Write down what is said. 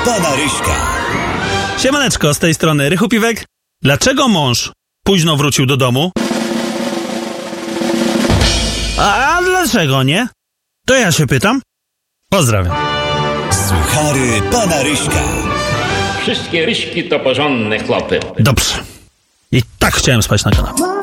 pana Ryśka. Siemaneczko, z tej strony Rychu Piwek. Dlaczego mąż późno wrócił do domu? A dlaczego nie? To ja się pytam. Pozdrawiam. Suchary pana Ryśka. Wszystkie Ryśki to porządne chłopy. Dobrze. I tak chciałem spać na kanapie.